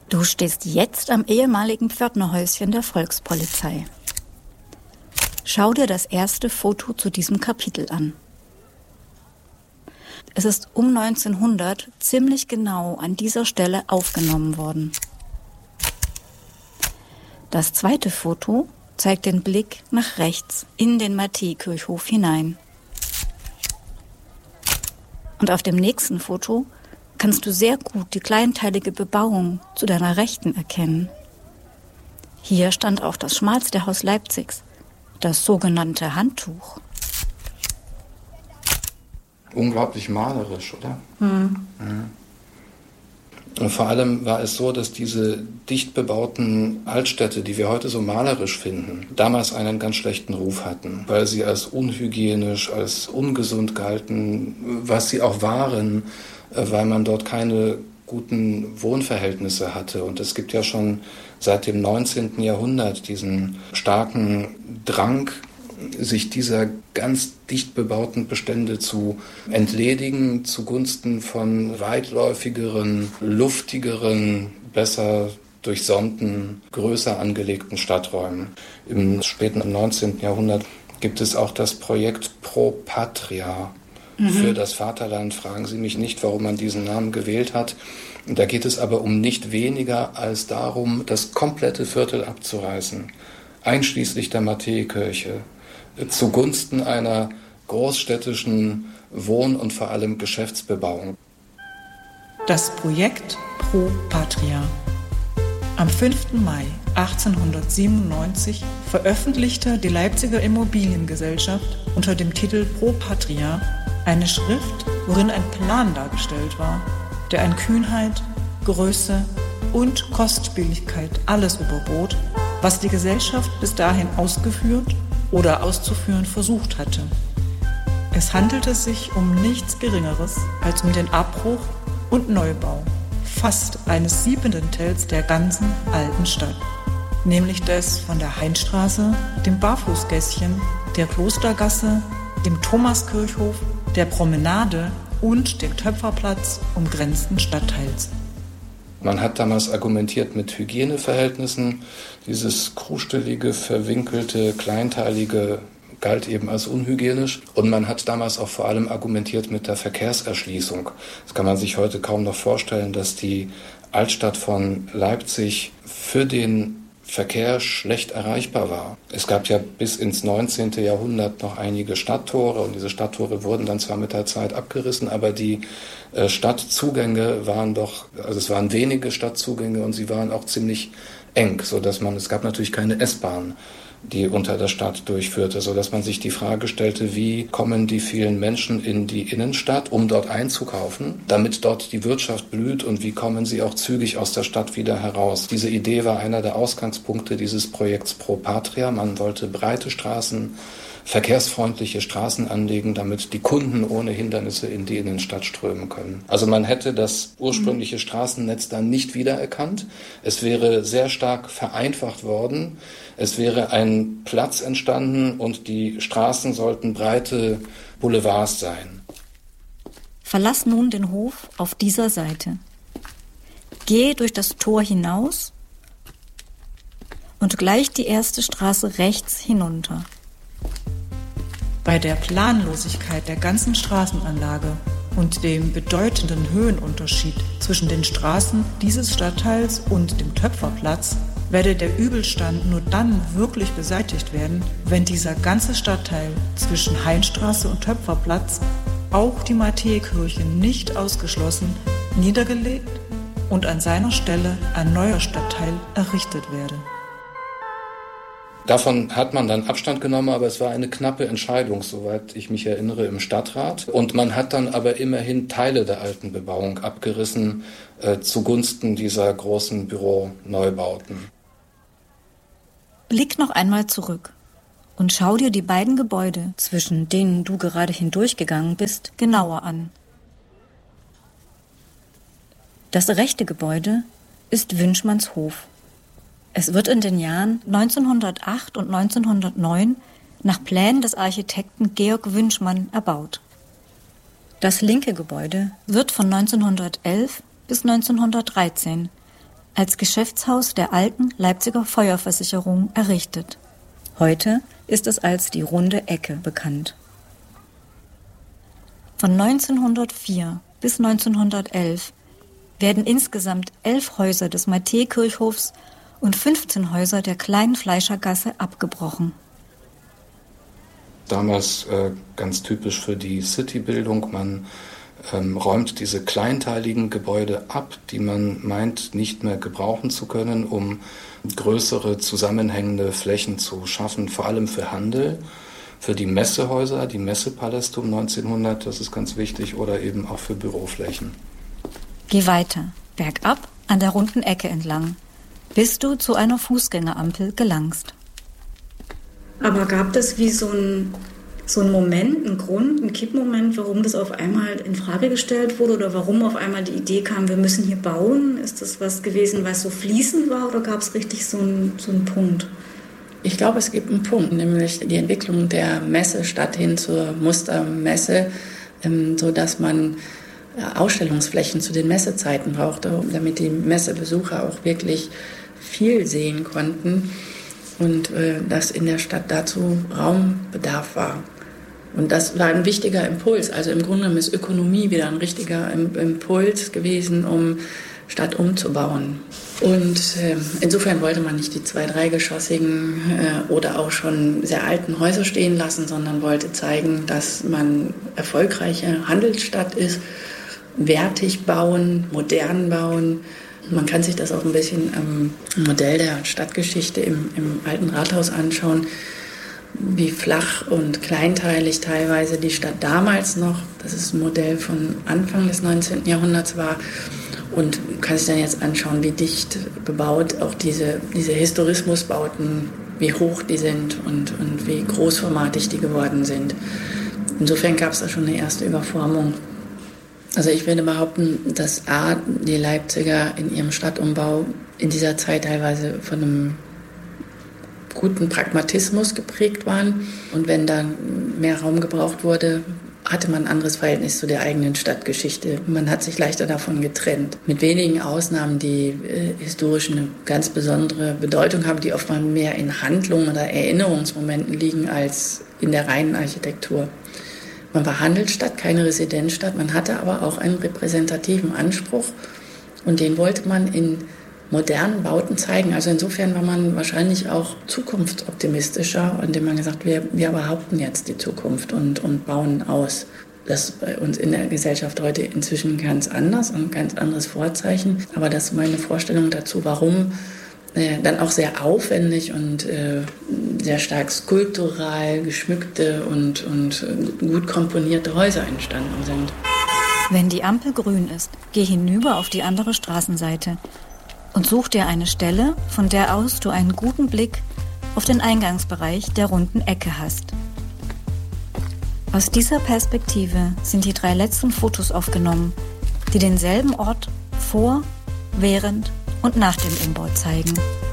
Du stehst jetzt am ehemaligen Pförtnerhäuschen der Volkspolizei. Schau dir das erste Foto zu diesem Kapitel an. Es ist um 1900 ziemlich genau an dieser Stelle aufgenommen worden. Das zweite Foto zeigt den Blick nach rechts in den Matthäikirchhof hinein. Und auf dem nächsten Foto kannst du sehr gut die kleinteilige Bebauung zu deiner Rechten erkennen. Hier stand auch das schmalste Haus Leipzigs, das sogenannte Handtuch. Unglaublich malerisch, oder? Mhm. Und vor allem war es so, dass diese dicht bebauten Altstädte, die wir heute so malerisch finden, damals einen ganz schlechten Ruf hatten, weil sie als unhygienisch, als ungesund galten, was sie auch waren, weil man dort keine guten Wohnverhältnisse hatte. Und es gibt ja schon seit dem 19. Jahrhundert diesen starken Drang, sich dieser ganz dicht bebauten Bestände zu entledigen zugunsten von weitläufigeren, luftigeren, besser durchsonnten, größer angelegten Stadträumen. Im späten 19. Jahrhundert gibt es auch das Projekt Pro Patria. Für das Vaterland. Fragen Sie mich nicht, warum man diesen Namen gewählt hat. Da geht es aber um nicht weniger als darum, das komplette Viertel abzureißen, einschließlich der Matthäikirche, zugunsten einer großstädtischen Wohn- und vor allem Geschäftsbebauung. Das Projekt Pro Patria. Am 5. Mai 1897 veröffentlichte die Leipziger Immobiliengesellschaft unter dem Titel Pro Patria eine Schrift, worin ein Plan dargestellt war, der an Kühnheit, Größe und Kostspieligkeit alles überbot, was die Gesellschaft bis dahin ausgeführt oder auszuführen versucht hatte. Es handelte sich um nichts Geringeres als um den Abbruch und Neubau fast eines 7. der ganzen alten Stadt, nämlich des von der Hainstraße, dem Barfußgässchen, der Klostergasse, dem Thomaskirchhof, der Promenade und dem Töpferplatz umgrenzten Stadtteils. Man hat damals argumentiert mit Hygieneverhältnissen. Dieses krustelige, verwinkelte, kleinteilige galt eben als unhygienisch. Und man hat damals auch vor allem argumentiert mit der Verkehrserschließung. Das kann man sich heute kaum noch vorstellen, dass die Altstadt von Leipzig für den Verkehr schlecht erreichbar war. Es gab ja bis ins 19. Jahrhundert noch einige Stadttore und diese Stadttore wurden dann zwar mit der Zeit abgerissen, aber die Stadtzugänge waren es waren wenige Stadtzugänge und sie waren auch ziemlich eng, es gab natürlich keine S-Bahn, die unter der Stadt durchführte, sodass man sich die Frage stellte, wie kommen die vielen Menschen in die Innenstadt, um dort einzukaufen, damit dort die Wirtschaft blüht und wie kommen sie auch zügig aus der Stadt wieder heraus. Diese Idee war einer der Ausgangspunkte dieses Projekts Pro Patria. Man wollte breite Straßen, verkehrsfreundliche Straßen anlegen, damit die Kunden ohne Hindernisse in die Innenstadt strömen können. Also man hätte das ursprüngliche Straßennetz dann nicht wiedererkannt. Es wäre sehr stark vereinfacht worden. Es wäre ein Platz entstanden und die Straßen sollten breite Boulevards sein. Verlass nun den Hof auf dieser Seite. Gehe durch das Tor hinaus und gleich die erste Straße rechts hinunter. Bei der Planlosigkeit der ganzen Straßenanlage und dem bedeutenden Höhenunterschied zwischen den Straßen dieses Stadtteils und dem Töpferplatz werde der Übelstand nur dann wirklich beseitigt werden, wenn dieser ganze Stadtteil zwischen Hainstraße und Töpferplatz, auch die Matthäikirche nicht ausgeschlossen, niedergelegt und an seiner Stelle ein neuer Stadtteil errichtet werde. Davon hat man dann Abstand genommen, aber es war eine knappe Entscheidung, soweit ich mich erinnere, im Stadtrat. Und man hat dann aber immerhin Teile der alten Bebauung abgerissen zugunsten dieser großen Büroneubauten. Blick noch einmal zurück und schau dir die beiden Gebäude, zwischen denen du gerade hindurchgegangen bist, genauer an. Das rechte Gebäude ist Wünschmanns Hof. Es wird in den Jahren 1908 und 1909 nach Plänen des Architekten Georg Wünschmann erbaut. Das linke Gebäude wird von 1911 bis 1913 als Geschäftshaus der alten Leipziger Feuerversicherung errichtet. Heute ist es als die Runde Ecke bekannt. Von 1904 bis 1911 werden insgesamt 11 Häuser des Matthäkirchhofs und 15 Häuser der Kleinen Fleischergasse abgebrochen. Damals ganz typisch für die Citybildung, man räumt diese kleinteiligen Gebäude ab, die man meint, nicht mehr gebrauchen zu können, um größere zusammenhängende Flächen zu schaffen, vor allem für Handel, für die Messehäuser, die Messepaläste um 1900, das ist ganz wichtig, oder eben auch für Büroflächen. Geh weiter, bergab an der runden Ecke entlang, bis du zu einer Fußgängerampel gelangst. Aber gab es wie so ein Moment, einen Grund, einen Kippmoment, warum das auf einmal in Frage gestellt wurde oder warum auf einmal die Idee kam, wir müssen hier bauen? Ist das was gewesen, was so fließend war oder gab es richtig so einen Punkt? Ich glaube, es gibt einen Punkt, nämlich die Entwicklung der Messestadt hin zur Mustermesse, sodass man Ausstellungsflächen zu den Messezeiten brauchte, damit die Messebesucher auch wirklich viel sehen konnten und dass in der Stadt dazu Raumbedarf war. Und das war ein wichtiger Impuls. Also im Grunde genommen ist Ökonomie wieder ein richtiger Impuls gewesen, um Stadt umzubauen. Und insofern wollte man nicht die 2-, 3-geschossigen oder auch schon sehr alten Häuser stehen lassen, sondern wollte zeigen, dass man erfolgreiche Handelsstadt ist, wertig bauen, modern bauen. Man kann sich das auch ein bisschen am Modell der Stadtgeschichte im alten Rathaus anschauen, wie flach und kleinteilig teilweise die Stadt damals noch, das ist ein Modell von Anfang des 19. Jahrhunderts war. Und man kann sich dann jetzt anschauen, wie dicht bebaut auch diese Historismusbauten, wie hoch die sind und wie großformatig die geworden sind. Insofern gab es da schon eine erste Überformung. Also ich würde behaupten, dass die Leipziger in ihrem Stadtumbau in dieser Zeit teilweise von einem guten Pragmatismus geprägt waren. Und wenn dann mehr Raum gebraucht wurde, hatte man ein anderes Verhältnis zu der eigenen Stadtgeschichte. Man hat sich leichter davon getrennt. Mit wenigen Ausnahmen, die historisch eine ganz besondere Bedeutung haben, die oftmals mehr in Handlungen oder Erinnerungsmomenten liegen als in der reinen Architektur. Man war Handelsstadt, keine Residenzstadt. Man hatte aber auch einen repräsentativen Anspruch und den wollte man in modernen Bauten zeigen. Also insofern war man wahrscheinlich auch zukunftsoptimistischer, indem man gesagt hat, wir behaupten jetzt die Zukunft und bauen aus. Das ist bei uns in der Gesellschaft heute inzwischen ganz anders und ein ganz anderes Vorzeichen. Aber das ist meine Vorstellung dazu, warum dann auch sehr aufwendig und sehr stark skulptural geschmückte und gut komponierte Häuser entstanden sind. Wenn die Ampel grün ist, geh hinüber auf die andere Straßenseite und such dir eine Stelle, von der aus du einen guten Blick auf den Eingangsbereich der runden Ecke hast. Aus dieser Perspektive sind die 3 letzten Fotos aufgenommen, die denselben Ort vor, während und nach dem Umbau zeigen.